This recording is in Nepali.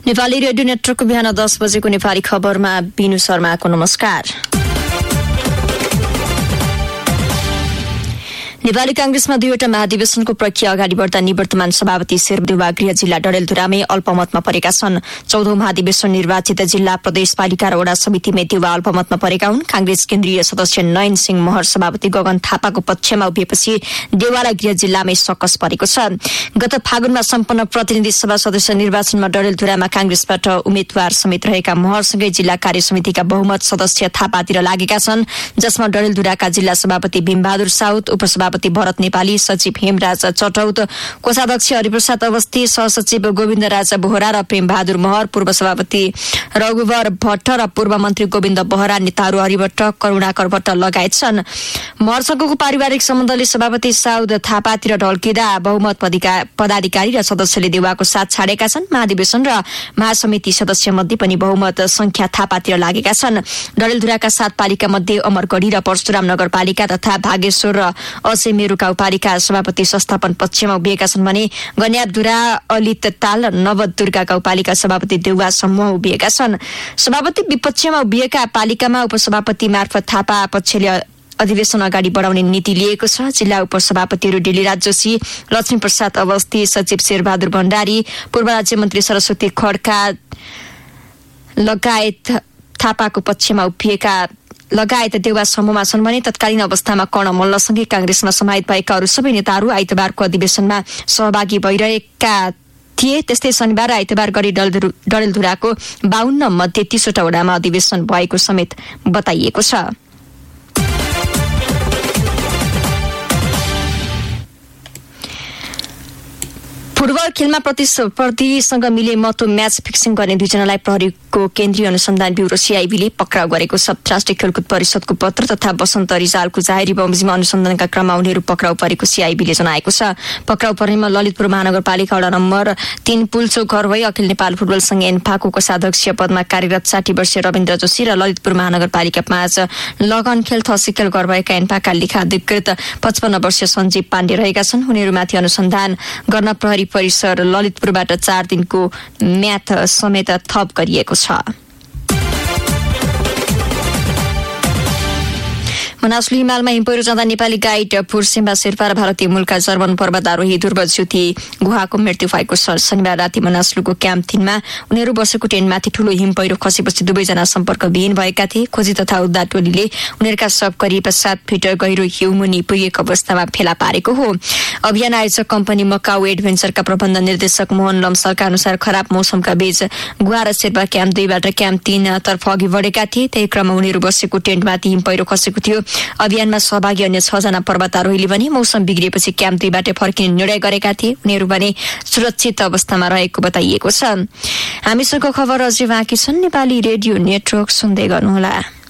नेपाली रेडियो नेटवर्कको बिहान 10 बजेको नेपाली खबरमा बिनु शर्माको नमस्कार। नेपाली कांग्रेसमा 2वटा महाधिवेशनको प्रक्रिया अगाडि बढ्दा निवर्तमान सभापति शेरबहादुर गृह जिल्ला डडेलधुरामै अल्पमतमा परेका छन्। 14औं महाधिवेशन निर्वाचित जिल्ला प्रदेशपालिका र वडा समितिमा देउवा अल्पमतमा परेका हुन्। कांग्रेस केन्द्रीय सदस्य नयन सिंह महर सभापति गगन थापाको पक्षमा उभिएपछि देउवालाई गृह जिल्लामै सकस परेको छ। गत फागुनमा सम्पन्न प्रतिनिधि सभा सदस्य निर्वाचनमा डडेलधुरामा कांग्रेसबाट उम्मेद्वार समेत रहेका महरसँगै जिल्ला कार्य समितिका बहुमत सदस्य थापातिर लागेका छन्, जसमा डडेलधुराका जिल्ला सभापति भीमबहादुर साउद, उपसभापति भरत नेपाली, सचिव हेमराज चटौत, कोषाध्यक्ष हरिप्रसाद अवस्थी, सहसचिव गोविन्द राजा बोहरा र प्रेमबहादुर महर, पूर्व सभापति रघुवर भट्ट र पूर्व मन्त्री गोविन्द बोहरा, नेताहरू हरिभट्ट, करुणाकर भट्ट लगायत छन्। महरसँगको पारिवारिक सम्बन्धले सभापति साउद थापातिर ढल्किँदा बहुमत पदाधिकारी र सदस्यले देउवाको साथ छाडेका छन्। महाधिवेशन र महासमिति सदस्य मध्ये पनि बहुमत संख्या थापातिर लागेका छन्। डडेलधुराका 7 पालिका मध्ये अमरगढी र परशुराम नगरपालिका तथा भागेश्वर र मेरु गाउँपालिका सभापति संस्थापन पक्षमा उभिएका छन् भने गन्याधुरा, अलित ताल र नवदुर्गा गाउँपालिका सभापति देउवा समूह उभिएका छन्। सभापति विपक्षमा उभिएका पालिकामा उपसभापति मार्फत थापा पक्षले अधिवेशन अगाडि बढाउने नीति लिएको छ। जिल्ला उपसभापतिहरू डेलीराज जोशी, लक्ष्मी प्रसाद अवस्थी, सचिव शेरबहादुर भण्डारी, पूर्व राज्य मन्त्री सरस्वती खड्का लगायत थापाको पक्षमा उभिएका लगायत देउवा समूहमा छन् भने तत्कालीन अवस्थामा कर्ण मल्लसँगै कांग्रेसमा समाहित भएका अरू सबै नेताहरू आइतबारको अधिवेशनमा सहभागी भइरहेका थिए। त्यस्तै शनिबार र आइतबार गरी डडेलधुराको 52 मध्ये 30 वटा वडामा अधिवेशन भएको समेत बताइएको छ। फुटबल खेलमा प्रतिस्पर्धीसँग मिले महत्व म्याच फिक्सिङ गर्ने 2 जनालाई प्रहरीको केन्द्रीय अनुसन्धान ब्युरो सीआईबीले पक्राउ गरेको छ। राष्ट्रिय खेलकुद परिषदको पत्र तथा बसन्त रिजालको जाहेरी बमोजिम अनुसन्धानका क्रममा उनीहरू पक्राउ परेको सीआईबीले जनाएको छ। पक्राउ पर्नेमा ललितपुर महानगरपालिका वडा नम्बर 3 पुल्चो घर भई अखिल नेपाल फुटबल संघ एन्फाको कोषाध्यक्ष पदमा कार्यरत 60 वर्षीय रविन्द्र जोशी र ललितपुर महानगरपालिका 5 लगन खेल थसिखेल घर भएका एन्फाका लेखा अधिकृत 55 वर्षीय सञ्जीव पाण्डे रहेका छन्। उनीहरूमाथि अनुसन्धान गर्न प्रहरी परिसर ललितपुरबाट 4 दिनको म्याथ समेत थप गरिएको छ। मनासलु हिमालमा हिमपहिरो जाँदा नेपाली गाइड पुरसेम्बा शेर्पा र भारतीय मूलका जर्मन पर्वतारोही ध्रुव ज्योति गुहाको मृत्यु भएको छ। शनिबार राति मनासलुको क्याम्प 3 मा उनीहरू बसेको टेन्टमाथि ठूलो हिमपहिरो खसेपछि दुवैजना सम्पर्कविहीन भएका थिए। खोजी तथा उद्धार टोलीले उनीहरूका शव करिब 7 फिट गहिरो हिउमुनि पुगेको अवस्थामा फेला पारेको हो। अभियान आयोजक कम्पनी मकाउ एडभेन्चरका प्रबन्ध निर्देशक मोहन लम्सलका अनुसार खराब मौसमका बीच गुहा र शेर्पा क्याम्प 2 बाट क्याम्प 3 तर्फ अघि बढेका थिए। त्यही क्रममा उनीहरू बसेको टेन्टमाथि हिमपहिरो खसेको थियो। अभियानमा सहभागी अन्य 6 जना पर्वतारोहीले पनि मौसम बिग्रिएपछि क्याम्प 2 बाट फर्किने निर्णय गरेका थिए। उनीहरू भने सुरक्षित अवस्थामा रहेको बताइएको छ। हामीसँग खबर अझै बाँकी छन्। नेपाली रेडियो नेटवर्क सुन्दै गर्नुहोला।